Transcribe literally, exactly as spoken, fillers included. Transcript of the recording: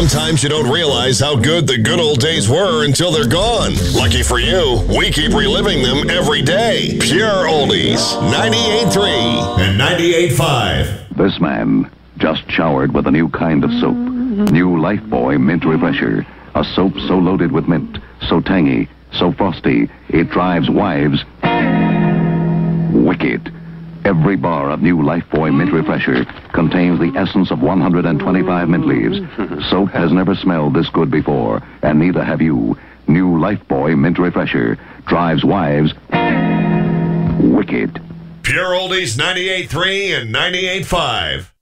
Sometimes you don't realize how good the good old days were until they're gone. Lucky for you, we keep reliving them every day. Pure Oldies, ninety-eight point three and ninety-eight point five. This man just showered with a new kind of soap. New Lifebuoy Mint Refresher. A soap so loaded with mint, so tangy, so frosty, it drives wives wicked. Every bar of new Lifebuoy Mint Refresher contains the essence of one hundred twenty-five mint leaves. Soap has never smelled this good before, and neither have you. New Lifebuoy Mint Refresher drives wives wicked. Pure Oldies, ninety-eight point three and ninety-eight point five.